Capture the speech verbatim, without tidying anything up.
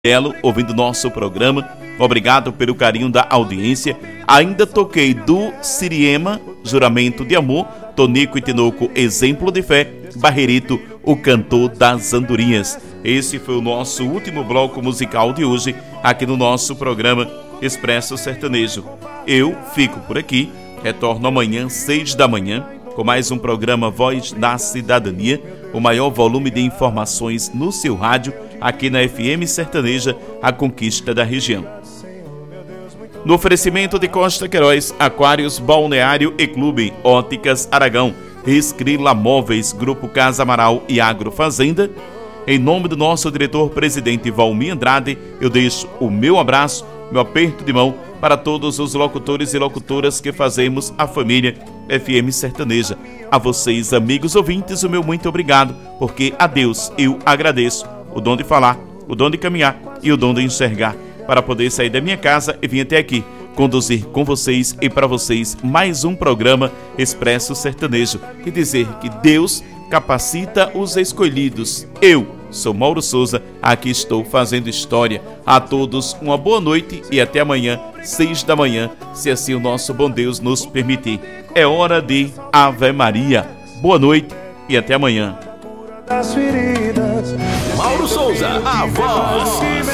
Belo, ouvindo nosso programa. Obrigado pelo carinho da audiência. Ainda toquei do Siriema, Juramento de Amor, Tonico e Tinoco, Exemplo de Fé, Barrerito, o cantor das andorinhas. Esse foi o nosso último bloco musical de hoje, aqui no nosso programa Expresso Sertanejo. Eu fico por aqui, retorno amanhã, seis da manhã, com mais um programa Voz da Cidadania, o maior volume de informações no seu rádio, aqui na F M Sertaneja, a conquista da região. No oferecimento de Costa Queiroz, Aquários, Balneário e Clube, Óticas Aragão, Escrila Móveis, Grupo Casa Amaral e Agrofazenda, em nome do nosso diretor-presidente Valmir Andrade, eu deixo o meu abraço, meu aperto de mão para todos os locutores e locutoras que fazemos a família F M Sertaneja. A vocês, amigos ouvintes, o meu muito obrigado, porque a Deus eu agradeço o dom de falar, o dom de caminhar e o dom de enxergar, para poder sair da minha casa e vir até aqui, conduzir com vocês e para vocês mais um programa Expresso Sertanejo e dizer que Deus capacita os escolhidos. Eu sou Mauro Souza, aqui estou fazendo história. A todos uma boa noite e até amanhã, seis da manhã, se assim o nosso bom Deus nos permitir. É hora de Ave Maria. Boa noite e até amanhã. Mauro Souza, a voz